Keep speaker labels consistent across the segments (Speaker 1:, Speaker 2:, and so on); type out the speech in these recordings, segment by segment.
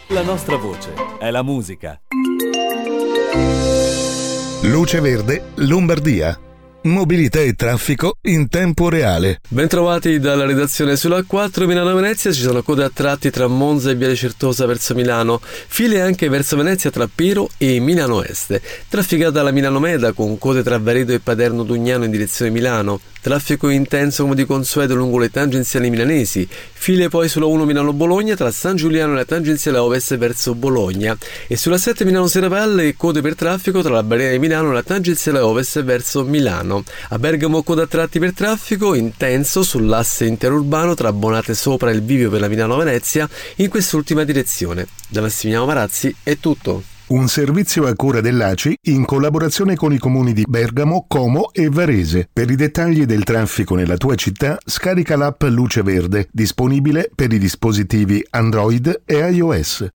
Speaker 1: La nostra voce è la musica.
Speaker 2: Luce Verde, Lombardia. Mobilità e traffico in tempo reale.
Speaker 3: Bentrovati dalla redazione sulla A4 Milano-Venezia. Ci sono code a tratti tra Monza e Viale Certosa verso Milano, file anche verso Venezia tra Pero e Milano Est. Trafficata la Milano Meda con code tra Varedo e Paderno Dugnano in direzione Milano. Traffico intenso come di consueto lungo le tangenziali milanesi, file poi sulla 1 Milano-Bologna tra San Giuliano e la tangenziale ovest verso Bologna, e sulla 7 Milano-Serravalle code per traffico tra la Barriera di Milano e la tangenziale ovest verso Milano. A Bergamo code a tratti per traffico intenso sull'asse interurbano tra Bonate Sopra e il bivio per la Milano-Venezia in quest'ultima direzione. Da Massimiliano Marazzi è tutto.
Speaker 2: Un servizio a cura dell'ACI in collaborazione con i comuni di Bergamo, Como e Varese. Per i dettagli del traffico nella tua città, scarica l'app Luce Verde, disponibile per i dispositivi Android e iOS.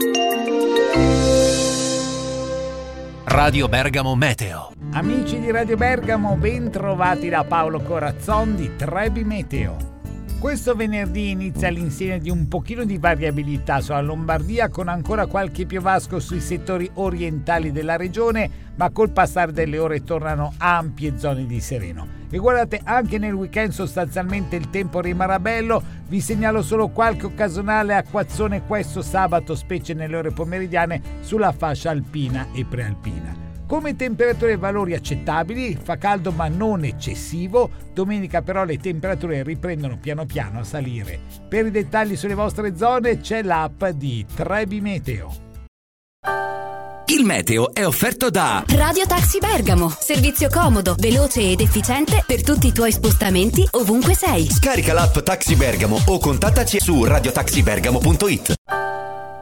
Speaker 4: Radio Bergamo Meteo.
Speaker 5: Amici di Radio Bergamo, ben trovati da Paolo Corazzon di Trebi Meteo. Questo venerdì inizia l'insegna di un pochino di variabilità sulla Lombardia, con ancora qualche piovasco sui settori orientali della regione, ma col passare delle ore tornano ampie zone di sereno. E guardate, anche nel weekend sostanzialmente il tempo rimarrà bello. Vi segnalo solo qualche occasionale acquazzone questo sabato, specie nelle ore pomeridiane, sulla fascia alpina e prealpina. Come temperature e valori accettabili, fa caldo ma non eccessivo. Domenica però le temperature riprendono piano piano a salire. Per i dettagli sulle vostre zone c'è l'app di Trebi Meteo.
Speaker 4: Il meteo è offerto da
Speaker 6: Radio Taxi Bergamo. Servizio comodo, veloce ed efficiente per tutti i tuoi spostamenti ovunque sei.
Speaker 4: Scarica l'app Taxi Bergamo o contattaci su radiotaxibergamo.it.